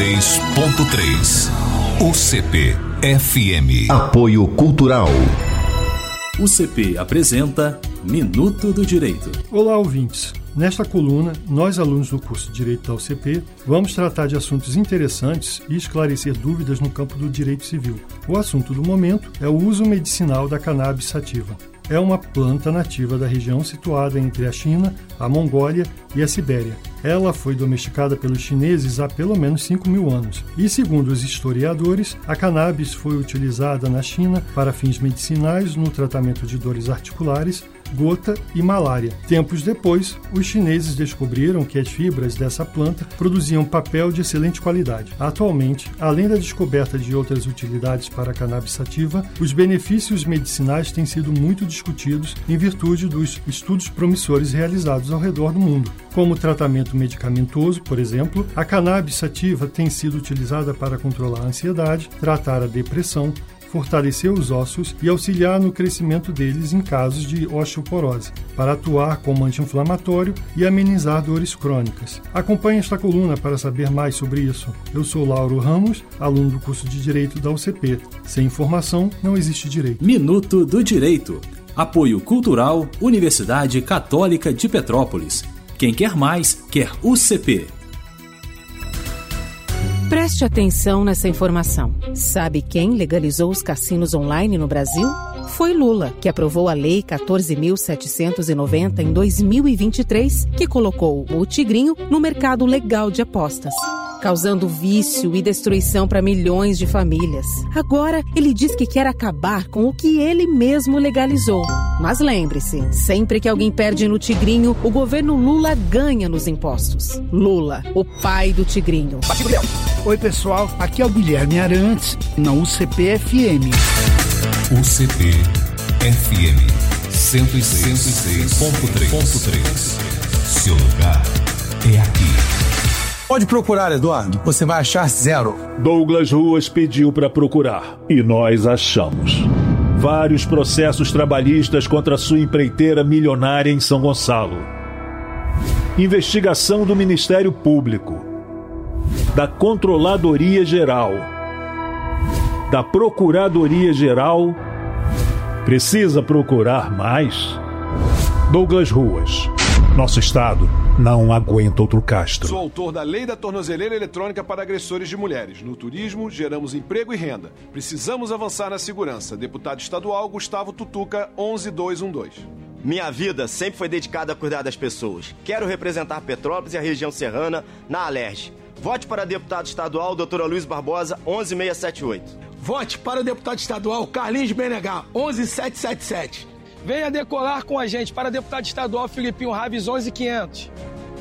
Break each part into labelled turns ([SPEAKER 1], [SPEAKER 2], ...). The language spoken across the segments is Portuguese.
[SPEAKER 1] 6.3 UCP-FM. Apoio Cultural.
[SPEAKER 2] UCP apresenta Minuto do Direito.
[SPEAKER 3] Olá, ouvintes. Nesta coluna, nós, alunos do curso de Direito da UCP, vamos tratar de assuntos interessantes e esclarecer dúvidas no campo do direito civil. O assunto do momento é o uso medicinal da cannabis sativa. É uma planta nativa da região situada entre a China, a Mongólia e a Sibéria. Ela foi domesticada pelos chineses há pelo menos 5.000 anos. E, segundo os historiadores, a cannabis foi utilizada na China para fins medicinais no tratamento de dores articulares, gota e malária. Tempos depois, os chineses descobriram que as fibras dessa planta produziam papel de excelente qualidade. Atualmente, além da descoberta de outras utilidades para a cannabis sativa, os benefícios medicinais têm sido muito discutidos em virtude dos estudos promissores realizados ao redor do mundo. Como tratamento medicamentoso, por exemplo, a cannabis sativa tem sido utilizada para controlar a ansiedade, tratar a depressão, fortalecer os ossos e auxiliar no crescimento deles em casos de osteoporose, para atuar como anti-inflamatório e amenizar dores crônicas. Acompanhe esta coluna para saber mais sobre isso. Eu sou Lauro Ramos, aluno do curso de Direito da UCP. Sem informação, não existe direito.
[SPEAKER 2] Minuto do Direito. Apoio Cultural, Universidade Católica de Petrópolis. Quem quer mais, quer UCP.
[SPEAKER 4] Preste atenção nessa informação. Sabe quem legalizou os cassinos online no Brasil? Foi Lula, que aprovou a Lei 14.790 em 2023, que colocou o Tigrinho no mercado legal de apostas, causando vício e destruição para milhões de famílias. Agora, ele diz que quer acabar com o que ele mesmo legalizou. Mas lembre-se, sempre que alguém perde no Tigrinho, o governo Lula ganha nos impostos. Lula, o pai do Tigrinho.
[SPEAKER 5] Oi, pessoal, aqui é o Guilherme Arantes, na UCP-FM.
[SPEAKER 1] UCP-FM 106.3. Seu lugar é aqui.
[SPEAKER 6] Pode procurar, Eduardo. Você vai achar zero.
[SPEAKER 7] Douglas Ruas pediu para procurar. E nós achamos. Vários processos trabalhistas contra sua empreiteira milionária em São Gonçalo. Investigação do Ministério Público. Da Controladoria Geral. Da Procuradoria Geral. Precisa procurar mais? Douglas Ruas. Nosso estado não aguenta outro Castro.
[SPEAKER 8] Sou autor da Lei da Tornozeleira Eletrônica para Agressores de Mulheres. No turismo, geramos emprego e renda. Precisamos avançar na segurança. Deputado estadual Gustavo Tutuca, 11212.
[SPEAKER 9] Minha vida sempre foi dedicada a cuidar das pessoas. Quero representar Petrópolis e a região serrana na Alerj. Vote para deputado estadual Dr. Luiz Barbosa, 11678.
[SPEAKER 10] Vote para o deputado estadual Carlinhos BNH, 11777. Venha decolar com a gente para deputado estadual Filipinho Raves, 11500.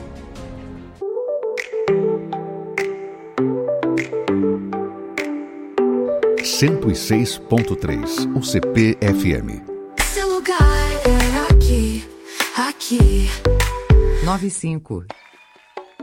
[SPEAKER 1] UCP-FM.
[SPEAKER 11] Seu lugar é aqui, aqui.
[SPEAKER 12] 95.